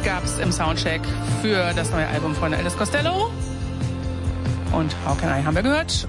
Hit gab's im Soundcheck für das neue Album von Elvis Costello. Und How Can I haben wir gehört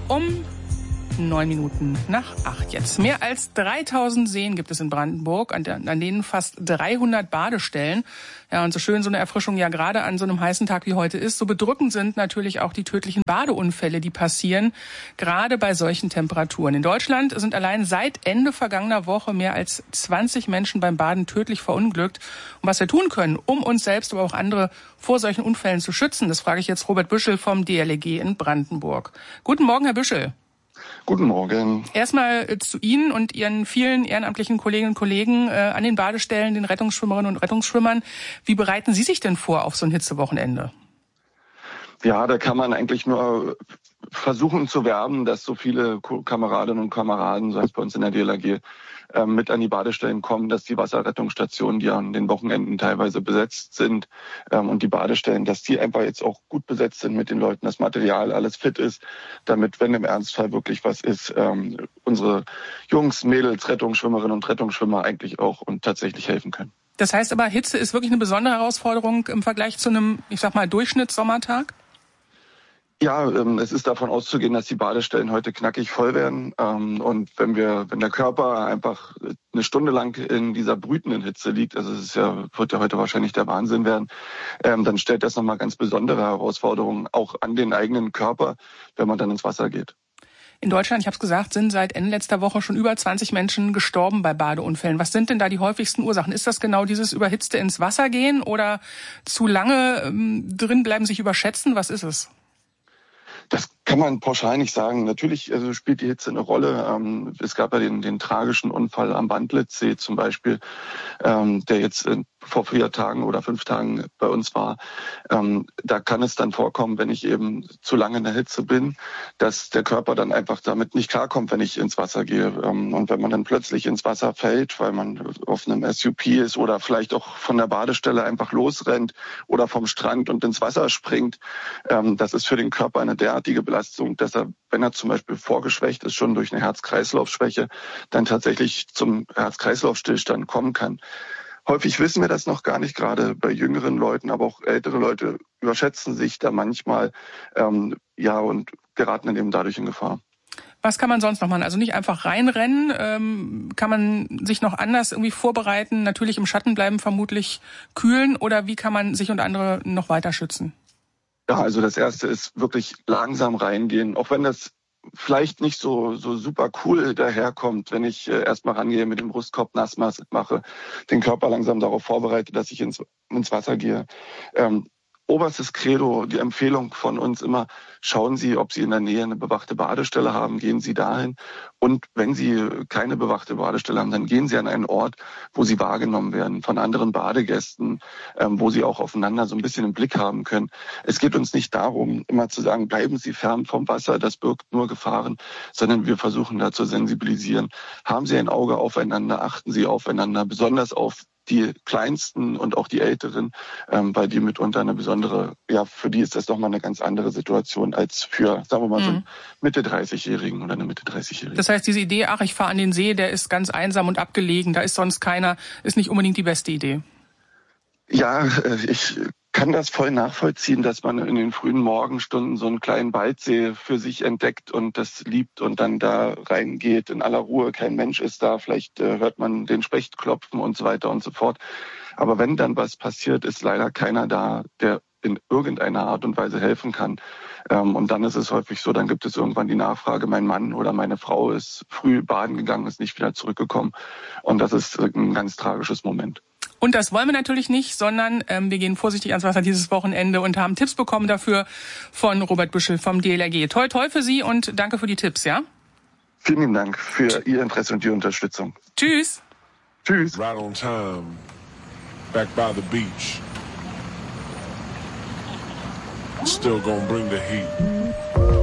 9 Minuten nach 8 jetzt. Mehr als 3000 Seen gibt es in Brandenburg, an denen fast 300 Badestellen. Ja, und so schön so eine Erfrischung ja gerade an so einem heißen Tag wie heute ist, so bedrückend sind natürlich auch die tödlichen Badeunfälle, die passieren, gerade bei solchen Temperaturen. In Deutschland sind allein seit Ende vergangener Woche mehr als 20 Menschen beim Baden tödlich verunglückt. Und was wir tun können, um uns selbst, aber auch andere vor solchen Unfällen zu schützen, das frage ich jetzt Robert Büschel vom DLRG in Brandenburg. Guten Morgen, Herr Büschel. Guten Morgen. Erstmal zu Ihnen und Ihren vielen ehrenamtlichen Kolleginnen und Kollegen an den Badestellen, den Rettungsschwimmerinnen und Rettungsschwimmern. Wie bereiten Sie sich denn vor auf so ein Hitzewochenende? Ja, da kann man eigentlich nur versuchen zu werben, dass so viele Kameradinnen und Kameraden, so heißt bei uns in der DLRG, mit an die Badestellen kommen, dass die Wasserrettungsstationen, die an den Wochenenden teilweise besetzt sind, und die Badestellen, dass die einfach jetzt auch gut besetzt sind mit den Leuten, das Material alles fit ist, damit, wenn im Ernstfall wirklich was ist, unsere Jungs, Mädels, Rettungsschwimmerinnen und Rettungsschwimmer eigentlich auch und tatsächlich helfen können. Das heißt aber, Hitze ist wirklich eine besondere Herausforderung im Vergleich zu einem, ich sag mal, Durchschnittssommertag? Ja, es ist davon auszugehen, dass die Badestellen heute knackig voll werden. Und wenn der Körper einfach eine Stunde lang in dieser brütenden Hitze liegt, also wird ja heute wahrscheinlich der Wahnsinn werden, dann stellt das nochmal ganz besondere Herausforderungen auch an den eigenen Körper, wenn man dann ins Wasser geht. In Deutschland, ich habe es gesagt, sind seit Ende letzter Woche schon über 20 Menschen gestorben bei Badeunfällen. Was sind denn da die häufigsten Ursachen? Ist das genau dieses überhitzte ins Wasser gehen oder zu lange drin bleiben, sich überschätzen? Was ist es? Das kann man pauschal nicht sagen. Natürlich spielt die Hitze eine Rolle. Es gab ja den tragischen Unfall am Bandlitzsee zum Beispiel, der jetzt vor 4 Tagen oder 5 Tagen bei uns war. Da kann es dann vorkommen, wenn ich eben zu lange in der Hitze bin, dass der Körper dann einfach damit nicht klarkommt, wenn ich ins Wasser gehe. Und wenn man dann plötzlich ins Wasser fällt, weil man auf einem SUP ist oder vielleicht auch von der Badestelle einfach losrennt oder vom Strand und ins Wasser springt, das ist für den Körper eine derartige Belastung, dass er, wenn er zum Beispiel vorgeschwächt ist, schon durch eine Herz-Kreislauf-Schwäche, dann tatsächlich zum Herz-Kreislauf-Stillstand kommen kann. Häufig wissen wir das noch gar nicht, gerade bei jüngeren Leuten, aber auch ältere Leute überschätzen sich da manchmal und geraten dann eben dadurch in Gefahr. Was kann man sonst noch machen? Also nicht einfach reinrennen, kann man sich noch anders irgendwie vorbereiten, natürlich im Schatten bleiben, vermutlich kühlen, oder wie kann man sich und andere noch weiter schützen? Ja, also das Erste ist wirklich langsam reingehen, auch wenn das vielleicht nicht so super cool daherkommt, wenn ich erstmal rangehe, mit dem Brustkorb nass mache, den Körper langsam darauf vorbereite, dass ich ins Wasser gehe. Oberstes Credo, die Empfehlung von uns immer, schauen Sie, ob Sie in der Nähe eine bewachte Badestelle haben, gehen Sie dahin. Und wenn Sie keine bewachte Badestelle haben, dann gehen Sie an einen Ort, wo Sie wahrgenommen werden von anderen Badegästen, wo Sie auch aufeinander so ein bisschen im Blick haben können. Es geht uns nicht darum, immer zu sagen, bleiben Sie fern vom Wasser, das birgt nur Gefahren, sondern wir versuchen da zu sensibilisieren. Haben Sie ein Auge aufeinander, achten Sie aufeinander, besonders auf die Kleinsten und auch die Älteren, weil die mitunter eine besondere, für die ist das doch mal eine ganz andere Situation als für, sagen wir mal, so einen Mitte-30-Jährigen oder eine Mitte-30-Jährige. Das heißt, diese Idee, ich fahre an den See, der ist ganz einsam und abgelegen, da ist sonst keiner, ist nicht unbedingt die beste Idee. Ja, ich kann das voll nachvollziehen, dass man in den frühen Morgenstunden so einen kleinen Waldsee für sich entdeckt und das liebt und dann da reingeht in aller Ruhe. Kein Mensch ist da, vielleicht hört man den Specht klopfen und so weiter und so fort. Aber wenn dann was passiert, ist leider keiner da, der in irgendeiner Art und Weise helfen kann. Und dann ist es häufig so, dann gibt es irgendwann die Nachfrage, mein Mann oder meine Frau ist früh baden gegangen, ist nicht wieder zurückgekommen. Und das ist ein ganz tragisches Moment. Und das wollen wir natürlich nicht, sondern wir gehen vorsichtig ans Wasser dieses Wochenende und haben Tipps bekommen dafür von Robert Büschel vom DLRG. Toi, toi für Sie und danke für die Tipps, ja? Vielen lieben Dank für Ihr Interesse und die Unterstützung. Tschüss. Tschüss. Right on time, back by the beach. Still gonna bring the heat.